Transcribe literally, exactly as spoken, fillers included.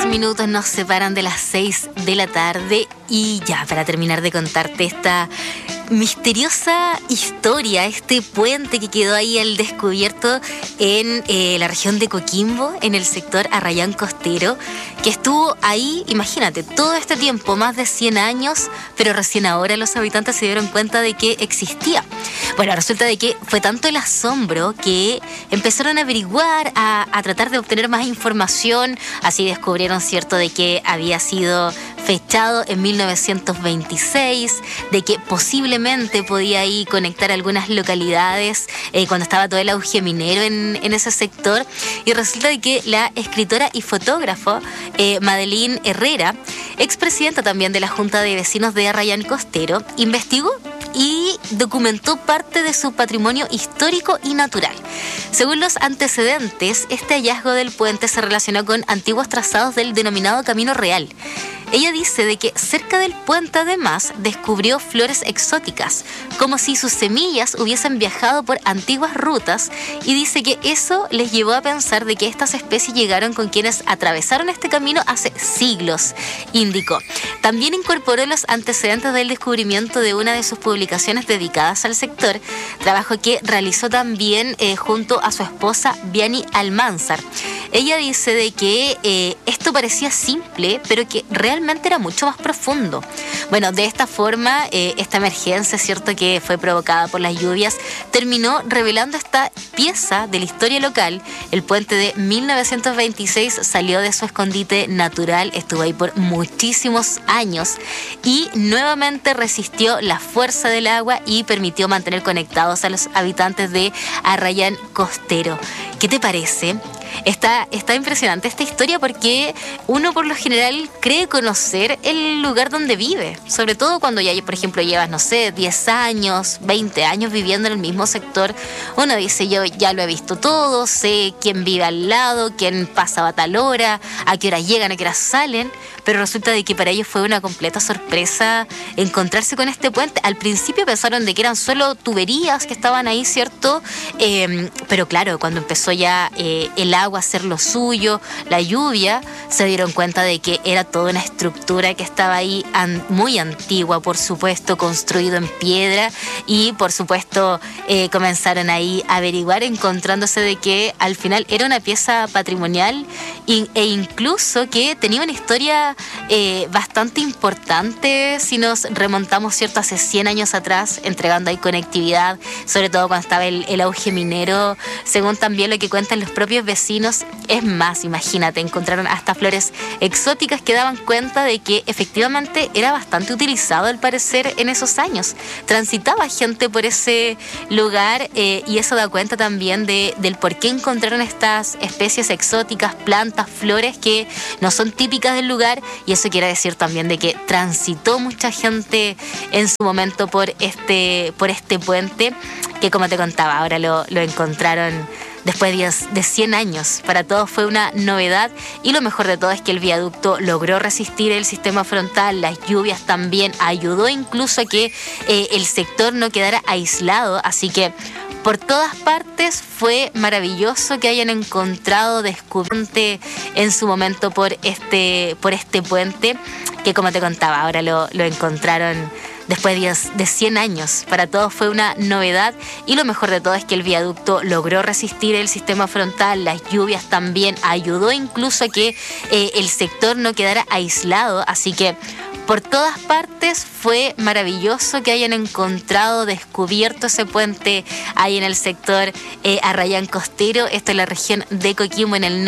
minutos nos separan de las seis de la tarde y ya para terminar de contarte esta misteriosa historia, este puente que quedó ahí al descubierto en eh, la región de Coquimbo, en el sector Arrayán Costero, que estuvo ahí, imagínate, todo este tiempo, más de cien años, pero recién ahora los habitantes se dieron cuenta de que existía. Bueno, resulta de que fue tanto el asombro que empezaron a averiguar, a, a tratar de obtener más información, así descubrieron, cierto, de que había sido fechado en mil novecientos veintiséis, de que posiblemente podía ahí conectar algunas localidades eh, cuando estaba todo el auge minero en, en ese sector, y resulta de que la escritora y fotógrafo eh, Madeline Herrera, expresidenta también de la Junta de Vecinos de Arrayán Costero, investigó y documentó parte de su patrimonio histórico y natural. Según los antecedentes, este hallazgo del puente se relacionó con antiguos trazados del denominado Camino Real. Ella dice de que cerca del puente además descubrió flores exóticas, como si sus semillas hubiesen viajado por antiguas rutas, y dice que eso les llevó a pensar de que estas especies llegaron con quienes atravesaron este camino hace siglos, indicó. También incorporó los antecedentes del descubrimiento de una de sus publicaciones dedicadas al sector, trabajo que realizó también eh, junto a su esposa Vianney Almanzar. Ella dice de que eh, esto parecía simple, pero que realmente era mucho más profundo. Bueno, de esta forma, eh, esta emergencia, cierto, que fue provocada por las lluvias, terminó revelando esta pieza de la historia local. El puente de mil novecientos veintiséis salió de su escondite natural, estuvo ahí por muchísimos años y nuevamente resistió la fuerza del agua y permitió mantener conectados a los habitantes de Arrayán Costero. ¿Qué te parece? Está, está impresionante esta historia porque uno por lo general cree conocer el lugar donde vive, sobre todo cuando ya, por ejemplo, llevas, no sé, diez años, veinte años viviendo en el mismo sector. Uno dice, yo ya lo he visto todo, sé quién vive al lado, quién pasa a tal hora, a qué hora llegan, a qué hora salen, pero resulta de que para ellos fue una completa sorpresa encontrarse con este puente. Al principio pensaron de que eran solo tuberías que estaban ahí, ¿cierto? Eh, pero claro, cuando empezó ya eh, el agua a hacer lo suyo, la lluvia, se dieron cuenta de que era toda una estructura que estaba ahí an- muy antigua, por supuesto, construido en piedra, y por supuesto eh, comenzaron ahí a averiguar, encontrándose de que al final era una pieza patrimonial e, e incluso que tenía una historia eh, bastante importante si nos remontamos, cierto, hace cien años atrás, entregando ahí conectividad, sobre todo cuando estaba el, el auge minero, según también lo que cuentan los propios vecinos. Es más, imagínate, encontraron hasta flores exóticas que daban cuenta de que efectivamente era bastante utilizado al parecer en esos años. Transitaba gente por ese lugar eh, y eso da cuenta también de, del por qué encontraron estas especies exóticas, plantas, flores que no son típicas del lugar, y eso quiere decir también de que transitó mucha gente en su momento por este, por este puente, que como te contaba, ahora lo, lo encontraron después de cien años. Para todos fue una novedad, y lo mejor de todo es que el viaducto logró resistir el sistema frontal, las lluvias también, ayudó incluso a que eh, el sector no quedara aislado, así que por todas partes fue maravilloso que hayan encontrado descubrente en su momento por este, por este puente, que como te contaba, ahora lo, lo encontraron después de cien años. Para todos fue una novedad, y lo mejor de todo es que el viaducto logró resistir el sistema frontal, las lluvias también, ayudó incluso a que eh, el sector no quedara aislado, así que por todas partes fue maravilloso que hayan encontrado, descubierto ese puente ahí en el sector eh, Arrayán Costero. Esto es la región de Coquimbo, en el